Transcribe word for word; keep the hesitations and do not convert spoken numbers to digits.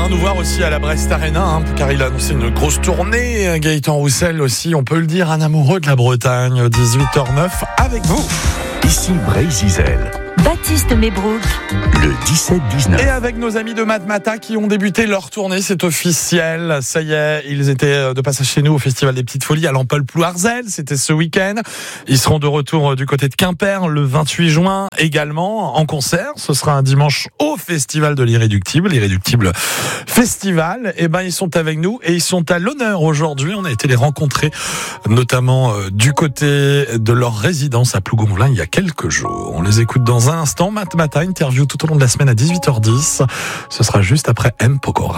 hein, nous voir aussi à la Brest Arena, hein, car il a annoncé une grosse tournée. Gaëtan Roussel aussi, on peut le dire, un amoureux de la Bretagne, dix-huit heures neuf avec vous. Ici Brésil. Baptiste Mébrouk. Le dix-sept dix-neuf. Et avec nos amis de Matmata qui ont débuté leur tournée, c'est officiel. Ça y est, ils étaient de passage chez nous au Festival des Petites Folies à l'Empole-Plouarzel. C'était ce week-end. Ils seront de retour du côté de Quimper le vingt-huit juin également en concert. Ce sera un dimanche au Festival de l'Irréductible. L'Irréductible Festival. Et ben, ils sont avec nous et ils sont à l'honneur aujourd'hui. On a été les rencontrer, notamment euh, du côté de leur résidence à Plougonvelin il y a quelques jours. On les écoute dans un instant. Matmata, interview tout au long de la semaine à dix-huit heures dix. Ce sera juste après M. Pokora.